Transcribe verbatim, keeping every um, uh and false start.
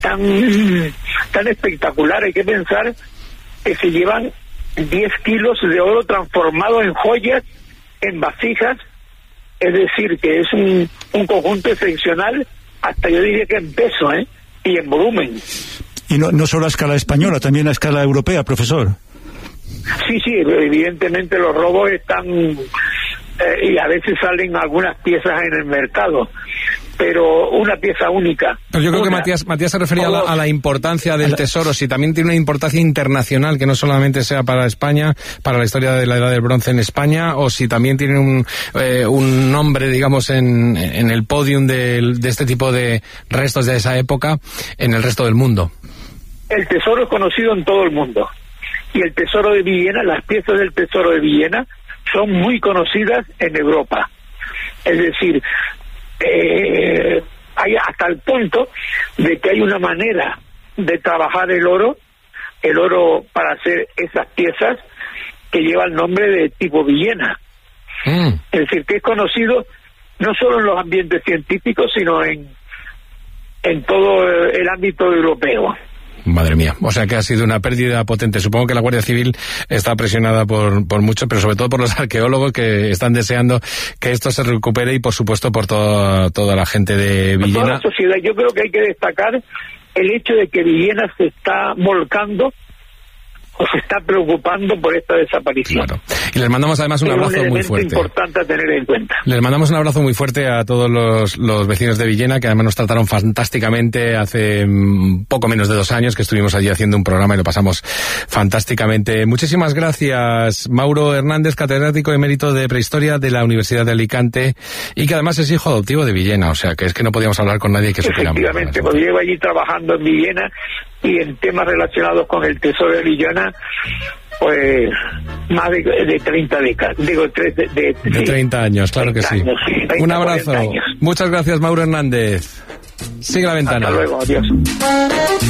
tan, tan espectacular. Hay que pensar que se llevan diez kilos de oro transformado en joyas, en vasijas, es decir, que es un, un conjunto excepcional, hasta yo diría que en peso, ¿eh? Y en volumen. Y no, no solo a escala española, también a escala europea, profesor. Sí, sí, evidentemente los robos están, eh, y a veces salen algunas piezas en el mercado, pero una pieza única. Pero yo creo una, que Matías, Matías se refería a la, a la importancia del tesoro, si también tiene una importancia internacional, que no solamente sea para España, para la historia de la Edad del Bronce en España, o si también tiene un, eh, un nombre, digamos, en, en el podium de, de este tipo de restos de esa época en el resto del mundo. El tesoro es conocido en todo el mundo. Y el tesoro de Villena, las piezas del tesoro de Villena son muy conocidas en Europa. Es decir, eh, hay hasta el punto de que hay una manera de trabajar el oro, el oro para hacer esas piezas, que lleva el nombre de tipo Villena. Mm. Es decir, que es conocido no solo en los ambientes científicos, sino en, en todo el ámbito europeo. Madre mía, o sea que ha sido una pérdida potente. Supongo que la Guardia Civil está presionada por, por mucho, pero sobre todo por los arqueólogos que están deseando que esto se recupere y por supuesto por toda, toda la gente de Villena. Por toda la sociedad. Yo creo que hay que destacar el hecho de que Villena se está volcando o se está preocupando por esta desaparición. Claro. Y les mandamos además un es abrazo un muy fuerte. Es importante a tener en cuenta. Les mandamos un abrazo muy fuerte a todos los, los vecinos de Villena, que además nos trataron fantásticamente hace um, poco menos de dos años que estuvimos allí haciendo un programa y lo pasamos fantásticamente. Muchísimas gracias, Mauro Hernández, catedrático emérito de Prehistoria de la Universidad de Alicante y que además es hijo adoptivo de Villena, o sea que es que no podíamos hablar con nadie que supiera. Efectivamente, pues llevo allí trabajando en Villena y en temas relacionados con el tesoro de Villena, pues más de, de treinta décadas, digo, de, de, de, de sí, treinta años, claro que sí. Años, treinta, un abrazo. Muchas gracias, Mauro Hernández. Sigue la ventana. Hasta luego, adiós.